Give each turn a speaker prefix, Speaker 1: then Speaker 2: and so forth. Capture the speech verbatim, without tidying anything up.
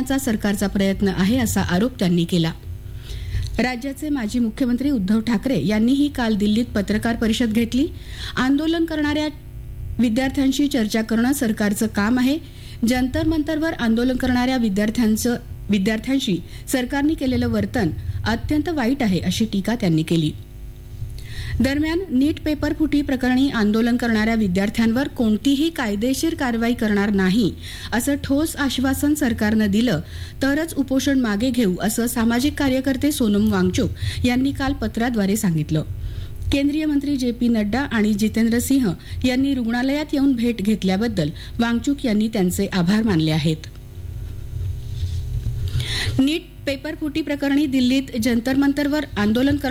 Speaker 1: करण्याचा सरकारचा प्रयत्न आहे असा आरोप त्यांनी केला. राज्याचे माजी मुख्यमंत्री उद्धव ठाकरे यांनीही काल दिल्लीत पत्रकार परिषद घेतली. आंदोलन करणाऱ्या विद्यार्थ्यांशी चर्चा करणं सरकारचं काम आहे. जंतर मंतरवर आंदोलन करणाऱ्या विद्यार्थ्यांचं विद्यार्थ्यांशी सरकारने केलेलं वर्तन अत्यंत वाईट आहे अशी टीका त्यांनी केली. दरम्यान नीट पेपर फुटी प्रकरणी आंदोलन करणाऱ्या विद्यार्थ्यांवर कोणतीही कायदेशीर कारवाई करणार नाही असं ठोस आश्वासन सरकारनं दिलं तरच उपोषण मागे घेऊ असं सामाजिक कार्यकर्ते सोनम वांगचुक यांनी काल पत्राद्वारे सांगितलं. केंद्रीय मंत्री जे पी नड्डा आणि जितेंद्र सिंह यांनी रुग्णालयात येऊन भेट घेतल्याबद्दल वांगचुक यांनी त्यांचे आभार मानले आहेत. नीट पेपर फुटी प्रकरणी दिल्लीत जंतर मंतरवर आंदोलन